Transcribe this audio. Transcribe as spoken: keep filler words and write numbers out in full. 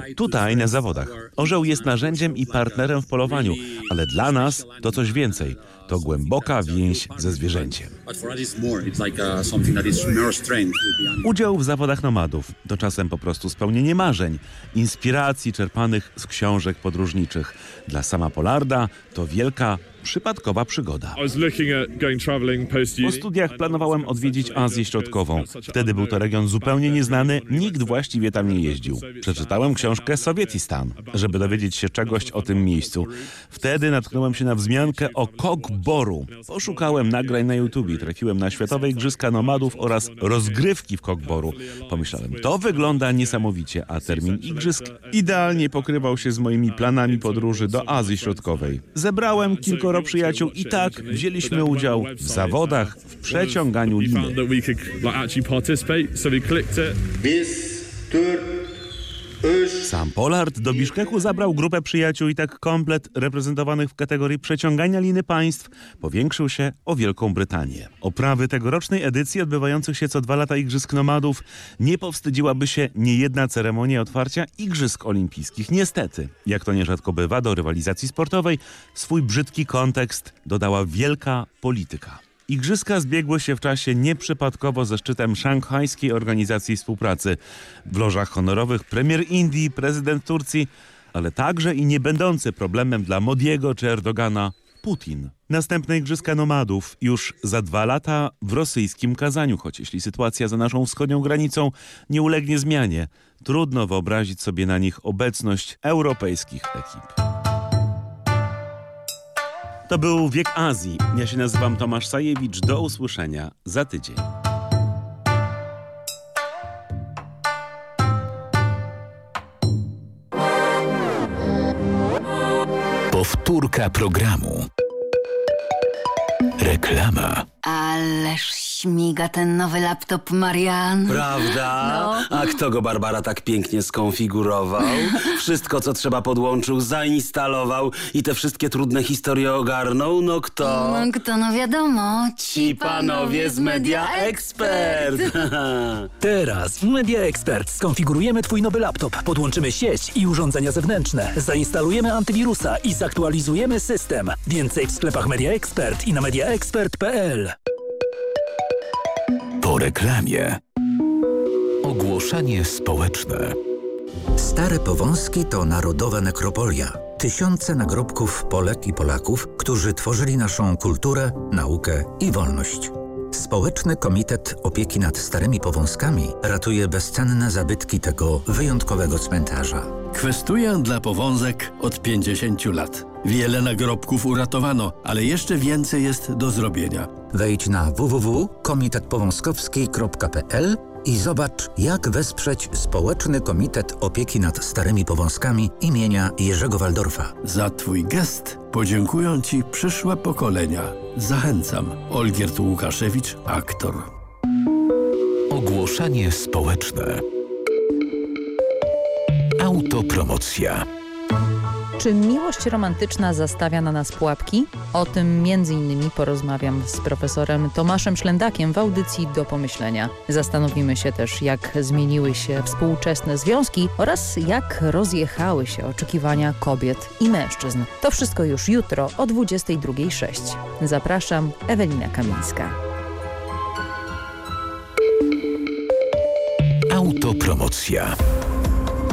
tutaj na zawodach. Orzeł jest narzędziem i partnerem w polowaniu, ale dla nas to coś więcej. To głęboka więź ze zwierzęciem. Udział w zawodach nomadów to czasem po prostu spełnienie marzeń, inspiracji czerpanych z książek podróżniczych. Dla sama Pollarda to wielka, przypadkowa przygoda. Po studiach planowałem odwiedzić Azję Środkową. Wtedy był to region zupełnie nieznany, nikt właściwie tam nie jeździł. Przeczytałem książkę Sowietistan, żeby dowiedzieć się czegoś o tym miejscu. Wtedy natknąłem się na wzmiankę o Kokboru. Poszukałem nagrań na YouTube, trafiłem na Światowe Igrzyska Nomadów oraz rozgrywki w Kokboru. Pomyślałem, to wygląda niesamowicie, a termin igrzysk idealnie pokrywał się z moimi planami podróży do Azji Środkowej. Zebrałem kilka przyjaciół i tak wzięliśmy udział w zawodach w przeciąganiu liny. Sam Pollard do Biszkeku zabrał grupę przyjaciół i tak komplet reprezentowanych w kategorii przeciągania liny państw powiększył się o Wielką Brytanię. Oprawy tegorocznej edycji odbywających się co dwa lata Igrzysk Nomadów nie powstydziłaby się niejedna ceremonia otwarcia Igrzysk Olimpijskich. Niestety, jak to nierzadko bywa, do rywalizacji sportowej swój brzydki kontekst dodała wielka polityka. Igrzyska zbiegły się w czasie nieprzypadkowo ze szczytem Szanghajskiej Organizacji Współpracy. W lożach honorowych premier Indii, prezydent Turcji, ale także i nie będący problemem dla Modiego czy Erdogana Putin. Następne Igrzyska Nomadów już za dwa lata w rosyjskim Kazaniu, choć jeśli sytuacja za naszą wschodnią granicą nie ulegnie zmianie, trudno wyobrazić sobie na nich obecność europejskich ekip. To był Wiek Azji. Ja się nazywam Tomasz Sajewicz. Do usłyszenia za tydzień. Powtórka programu. Reklama. Ależ śmiga ten nowy laptop, Marian. Prawda? No. A kto go, Barbara, tak pięknie skonfigurował? Wszystko, co trzeba, podłączył, zainstalował i te wszystkie trudne historie ogarnął? No kto? No kto, no wiadomo. Ci panowie z Media Expert. Teraz w Media Expert skonfigurujemy Twój nowy laptop, podłączymy sieć i urządzenia zewnętrzne, zainstalujemy antywirusa i zaktualizujemy system. Więcej w sklepach Media Expert i na media expert kropka p l. Po reklamie. Ogłoszenie społeczne. Stare Powązki to narodowa nekropolia. Tysiące nagrobków Polek i Polaków, którzy tworzyli naszą kulturę, naukę i wolność. Społeczny Komitet Opieki nad Starymi Powązkami ratuje bezcenne zabytki tego wyjątkowego cmentarza. Kwestuję dla Powązek od pięćdziesięciu lat. Wiele nagrobków uratowano, ale jeszcze więcej jest do zrobienia. Wejdź na w w w kropka komitet powązkowski kropka p l i zobacz, jak wesprzeć Społeczny Komitet Opieki nad Starymi Powązkami imienia Jerzego Waldorfa. Za Twój gest podziękują Ci przyszłe pokolenia. Zachęcam. Olgierd Łukaszewicz, aktor. Ogłoszenie społeczne. Autopromocja. Czy miłość romantyczna zastawia na nas pułapki? O tym między innymi porozmawiam z profesorem Tomaszem Szlendakiem w audycji Do Pomyślenia. Zastanowimy się też, jak zmieniły się współczesne związki oraz jak rozjechały się oczekiwania kobiet i mężczyzn. To wszystko już jutro o dwudziestej drugiej sześć. Zapraszam, Ewelina Kamińska. Autopromocja.